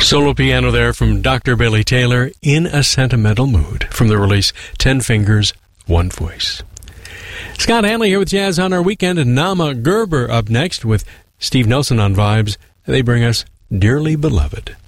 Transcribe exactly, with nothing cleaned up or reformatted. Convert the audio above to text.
Solo piano there from Doctor Billy Taylor, In a Sentimental Mood, from the release Ten Fingers, One Voice. Scott Hanley here with Jazz on Our Weekend, and Nama Gerber up next with Steve Nelson on Vibes. They bring us Dearly Beloved.